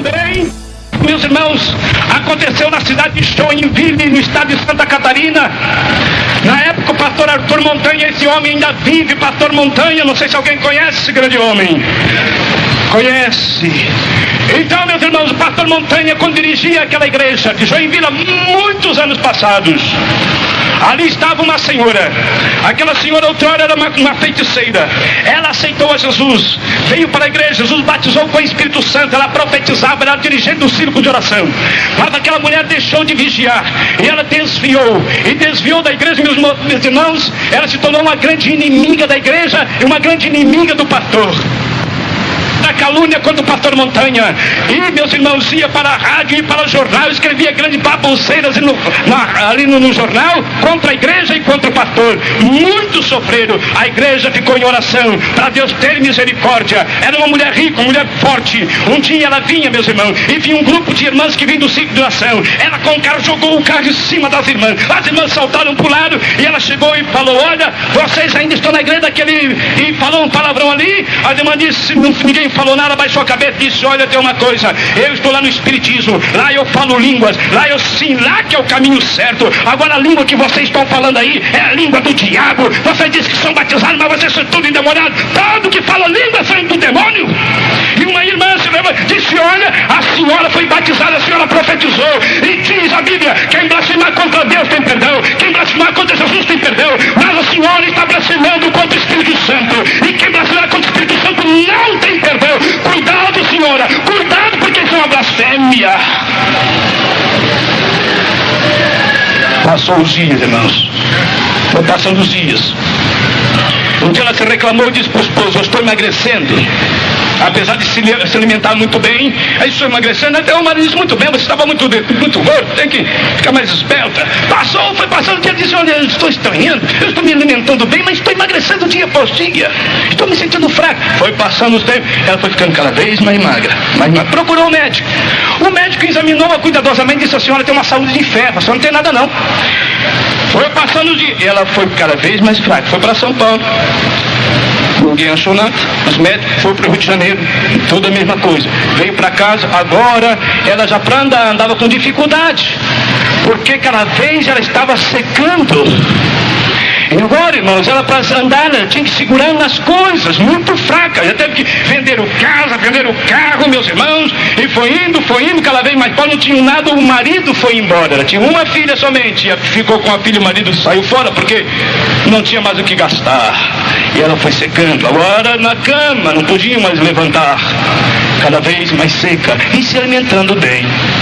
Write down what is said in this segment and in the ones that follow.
também, meus irmãos, aconteceu na cidade de Joinville, no estado de Santa Catarina. Na época o pastor Arthur Montanha, esse homem ainda vive, pastor Montanha, não sei se alguém conhece esse grande homem. Conhece? Então, meus irmãos, o pastor Montanha, quando dirigia aquela igreja de Joinville há muitos anos passados, ali estava uma senhora. Aquela senhora outrora era uma feiticeira. Ela aceitou a Jesus, veio para a igreja, Jesus batizou com o Espírito Santo, ela profetizava, ela era dirigente do círculo de oração. Mas aquela mulher deixou de vigiar e ela desviou da igreja, meus irmãos. Ela se tornou uma grande inimiga da igreja e uma grande inimiga do pastor. Da calúnia contra o pastor Montanha. E, meus irmãos, ia para a rádio e para o jornal, escrevia grandes baboseiras ali no jornal contra a igreja e contra o pastor. Muitos sofreram. A igreja ficou em oração para Deus ter misericórdia. Era uma mulher rica, uma mulher forte. Um dia ela vinha, meus irmãos, e vinha um grupo de irmãs que vinha do ciclo de oração. Ela com o carro jogou o carro em cima das irmãs. As irmãs saltaram para o lado e ela chegou e falou: olha, vocês ainda estão na igreja daquele... E falou um palavrão ali. A irmã disse, ninguém falou nada, baixou a cabeça e disse: olha, tem uma coisa, eu estou lá no Espiritismo, lá eu falo línguas, lá que é o caminho certo. Agora a língua que vocês estão falando aí é a língua do diabo. Vocês dizem que são batizados, mas vocês são tudo endemoniados. Todo que fala língua são do demônio. E uma irmã se levou, disse: olha, a senhora foi batizada, a senhora profetizou, e diz a Bíblia: quem blasfemar contra Deus tem perdão, quem blasfemar contra Jesus tem perdão, mas a senhora está blasfemando contra o Espírito Santo, e quem blasfemar contra o Espírito Santo não tem perdão. Cuidado, senhora, cuidado, porque isso é uma blasfêmia. Passou os dias, irmãos. Foi passando os dias. Um dia ela se reclamou e disse para o esposo: eu estou emagrecendo. Apesar de se alimentar muito bem, aí estou emagrecendo. Até o marido disse: muito bem, você estava muito gordo, tem que ficar mais esperta. Foi passando o dia e disse: olha, eu estou estranhando, eu estou me alimentando bem, mas estou emagrecendo dia após dia, estou me sentindo fraco. Foi passando os tempos, ela foi ficando cada vez mais magra, procurou o médico. O médico examinou-a cuidadosamente e disse: a senhora tem uma saúde de ferro, a senhora não tem nada não. Foi passando os dias, ela foi cada vez mais fraca, foi para São Paulo. Ninguém achou nada. Os médicos foram para o Rio de Janeiro, toda a mesma coisa. Veio para casa, agora ela já para andar, andava com dificuldade, porque cada vez ela estava secando. E agora, irmãos, ela para andar, ela tinha que segurar nas coisas, muito fraca. Já teve que vender o carro, meus irmãos, e foi indo, cada vez mais pobre, não tinha nada. O marido foi embora, ela tinha uma filha somente, ficou com a filha, o marido saiu fora porque não tinha mais o que gastar. E ela foi secando, agora na cama, não podia mais levantar, cada vez mais seca e se alimentando bem.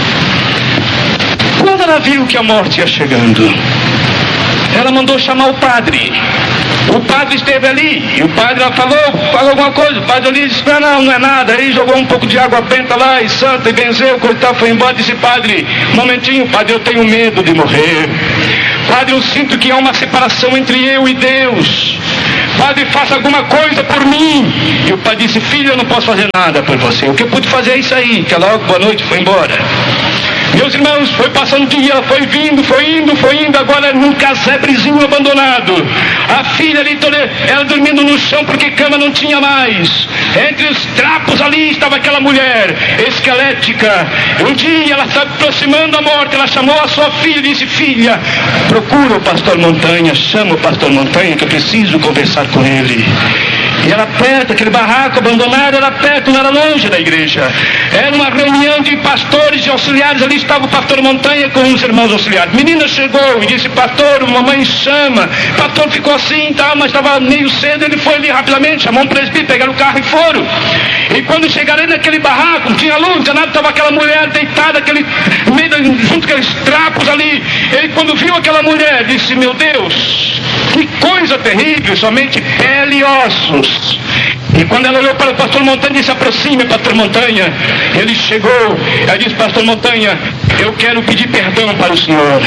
Quando ela viu que a morte ia chegando, ela mandou chamar o padre. O padre esteve ali e o padre falou alguma coisa. O padre ali disse: não é nada. Aí jogou um pouco de água benta lá e santa e benzeu, coisa e tal, foi embora. Disse: padre, um momentinho, padre, eu tenho medo de morrer. Padre, eu sinto que há uma separação entre eu e Deus. Padre, faça alguma coisa por mim. E o padre disse: filho, eu não posso fazer nada por você. O que eu pude fazer é isso aí. Que ela, boa noite, foi embora. Meus irmãos, foi passando o dia, foi indo, agora num casebrezinho abandonado. A filha ali, ela dormindo no chão porque cama não tinha mais. Entre os trapos ali estava aquela mulher esquelética. Um dia ela está aproximando da morte, ela chamou a sua filha e disse: filha, procura o pastor Montanha, chama o pastor Montanha que eu preciso conversar com ele. E era perto, aquele barraco abandonado era perto, não era longe da igreja. Era uma reunião de pastores e auxiliares, ali estava o pastor Montanha com os irmãos auxiliares. Menina chegou e disse: pastor, mamãe chama. O pastor ficou assim, mas estava meio cedo, ele foi ali rapidamente, chamou um presbítero, pegaram o carro e foram. E quando chegaram ali naquele barraco, não tinha luz, não tinha nada, estava aquela mulher deitada, junto com aqueles trapos ali. Ele, quando viu aquela mulher, disse: meu Deus, que coisa terrível, somente pele e ossos. E quando ela olhou para o pastor Montanha, disse: aproxime, pastor Montanha. Ele chegou, ela disse: pastor Montanha, eu quero pedir perdão para o senhor.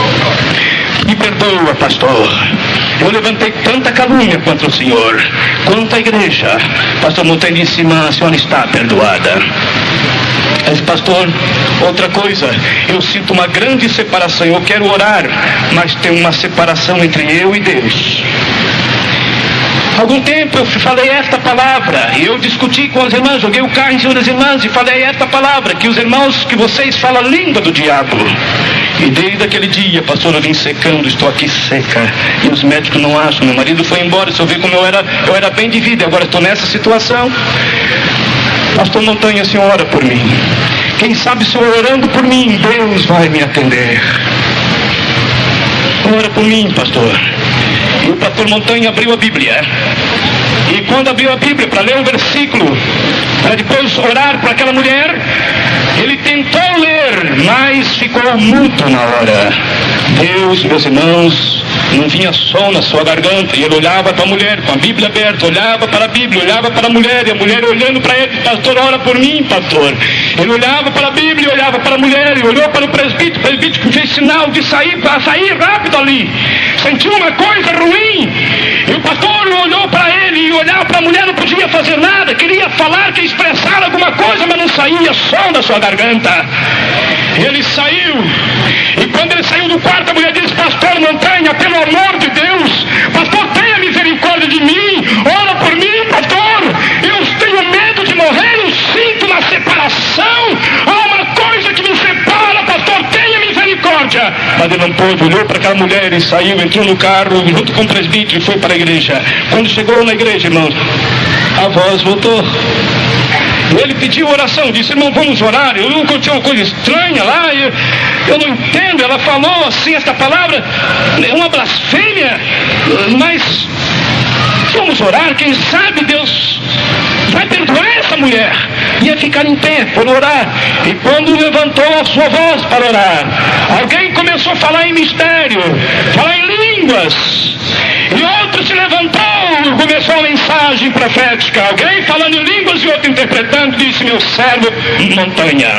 Me perdoa, pastor. Eu levantei tanta calúnia contra o senhor, contra a igreja. Pastor Montanha disse: irmã, a senhora está perdoada. Ela disse: pastor, outra coisa, eu sinto uma grande separação, eu quero orar, mas tem uma separação entre eu e Deus. Algum tempo eu falei esta palavra, e eu discuti com as irmãs, joguei o carro em cima das irmãs e falei esta palavra, que os irmãos, que vocês falam a língua do diabo. E desde aquele dia, pastor, eu vim secando, estou aqui seca, e os médicos não acham, meu marido foi embora, se eu ver como eu era bem de vida, agora estou nessa situação. Pastor Montanha, o senhor ora por mim. Quem sabe se eu orando por mim, Deus vai me atender. Ora por mim, pastor. E o pastor Montanha abriu a Bíblia. E quando abriu a Bíblia para ler um versículo, para depois orar para aquela mulher, ele tentou ler, mas ficou mudo na hora. Deus, meus irmãos, não vinha som na sua garganta, e ele olhava para a mulher com a Bíblia aberta, olhava para a Bíblia, olhava para a mulher, e a mulher olhando para ele: pastor, ora por mim, pastor. Ele olhava para a Bíblia, olhava para a mulher, e olhou para o presbítero que fez sinal de sair, para sair rápido ali. Sentiu uma coisa ruim, e o pastor olhou para ele, e olhar para a mulher não podia fazer nada, queria falar, queria expressar alguma coisa, mas não saía som da sua garganta. Ele saiu, e quando ele saiu do quarto, a mulher disse: pastor Montanha, pelo amor de Deus, pastor, tenha misericórdia de mim, ora por mim, pastor, eu tenho medo de morrer, eu sinto uma separação, há uma coisa que me separa, pastor, tenha misericórdia. Mas ele não pôde, olhou para aquela mulher e saiu, entrou no carro junto com o presbítero e foi para a igreja. Quando chegou na igreja, irmãos, a voz voltou. Ele pediu oração, disse: irmão, vamos orar. Eu nunca tinha uma coisa estranha lá, eu não entendo. Ela falou assim, esta palavra é uma blasfêmia, mas vamos orar, quem sabe Deus vai perdoar essa mulher. Ia ficar em pé por orar, e quando levantou a sua voz para orar, alguém começou a falar em mistério, falar em línguas, e outro se levantou, começou a mensagem profética, alguém falando em línguas e outro interpretando. Disse: meu servo Montanha,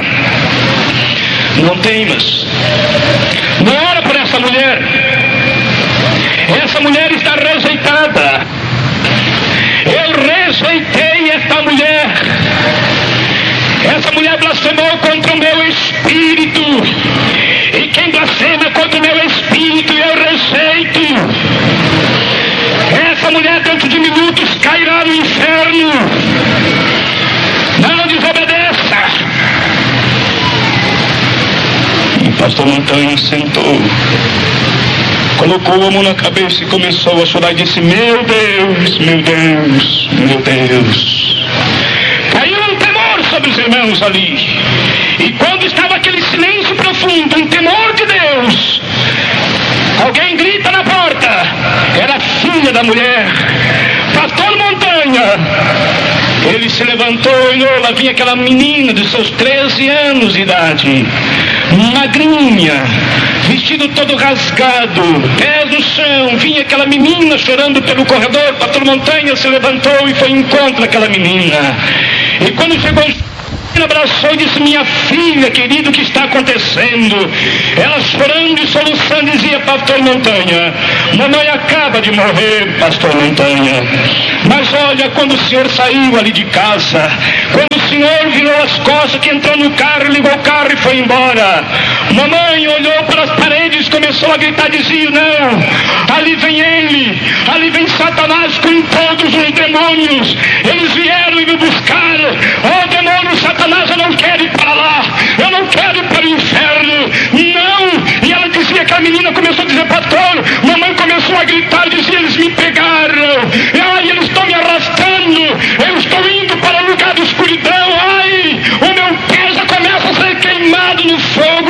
não temas, não ora por essa mulher, essa mulher está rejeitada, eu rejeitei esta mulher, essa mulher blasfemou contra o meu espírito, e quem blasfema contra o meu espírito eu rejeito. Essa mulher dentro de minutos cairá no inferno. Não desobedeça. E o pastor Montanha sentou, colocou a mão na cabeça e começou a chorar e disse: meu Deus, meu Deus, meu Deus. Caiu um temor sobre os irmãos ali. E quando estava aquele silêncio profundo, um temor de Deus, alguém grita na porta. Era a filha da mulher. Pastor Montanha. Ele se levantou e olhou, lá vinha aquela menina de seus 13 anos de idade, magrinha, vestido todo rasgado, pés no chão. Vinha aquela menina chorando pelo corredor. Pastor Montanha se levantou e foi em encontro daquela menina. E quando chegou, abraçou e disse: minha filha querida, o que está acontecendo? Ela chorando e soluçando dizia: pastor Montanha, mamãe acaba de morrer, pastor Montanha. Mas olha, quando o senhor saiu ali de casa, quando o senhor virou as costas, que entrou no carro, ligou o carro e foi embora, mamãe olhou para as paredes, começou a gritar, dizia: não, ali vem ele, ali vem Satanás com todos os demônios, eles vieram e me buscaram. Oh demônio, Satanás, eu não quero ir para lá, eu não quero ir para o inferno, não. E ela dizia, que a menina começou a dizer: pastor, mamãe começou a gritar, dizia: eles me pegaram, ai, eles estão me arrastando, eu estou indo para o lugar da escuridão, ai, o meu pé já começa a ser queimado no fogo.